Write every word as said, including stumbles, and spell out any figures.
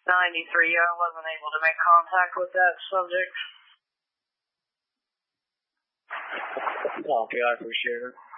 ninety-three, I wasn't able to make contact with that subject. Copy, I appreciate it.